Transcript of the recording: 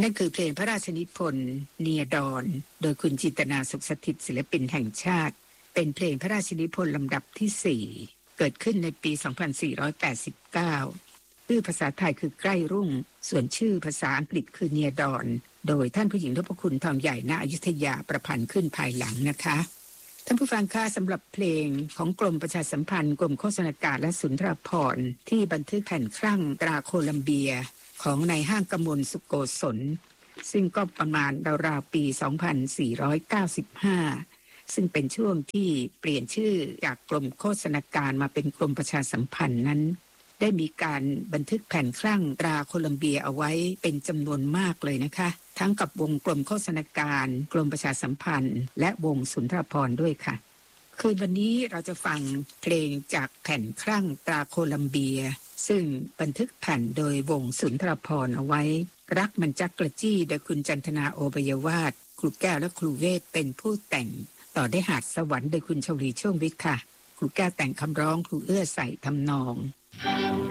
นั่นคือเพลงพระราชนิพนธ์เนียดอนโดยคุณจินตนาสุขสถิตศิลปินแห่งชาติเป็นเพลงพระราชนิพนธ์ลำดับที่4เกิดขึ้นในปี 2489 ชื่อภาษาไทยคือใกล้รุ่งส่วนชื่อภาษาอังกฤษคือเนียดอนโดยท่านผู้หญิงนพคุณทองใหญ่ณอยุธยาประพันธ์ขึ้นภายหลังนะคะท่านผู้ฟังคะสำหรับเพลงของกรมประชาสัมพันธ์กรมโฆษณาการและสุนทรภรณ์ที่บันทึกแผ่นครั่งตราโคลัมเบียของนายห้างกมลสุโกศลซึ่งก็ประมาณราวๆปี 2495 ซึ่งเป็นช่วงที่เปลี่ยนชื่อจากกรมโฆษณาการมาเป็นกรมประชาสัมพันธ์นั้นได้มีการบันทึกแผ่นครั่งตราโคลัมเบียเอาไว้เป็นจำนวนมากเลยนะคะทั้งกับวงกรมโฆษณาการกรมประชาสัมพันธ์และวงสุนทรภรณ์ด้วยค่ะคืนวันนี้เราจะฟังเพลงจากแผ่นครั่งตราโคลัมเบียซึ่งบันทึกแผ่นโดยวงสุนทรภรณ์เอาไว้รักมันจักกระจี้โดยคุณจันทนาโอปยวาทครูแก้วและครูเวทเป็นผู้แต่งต่อได้หาดสวรรค์โดยคุณชลีช่วงวิทย์ค่ะครูแก้วแต่งคำร้องครูเอื้อใส่ทำนอง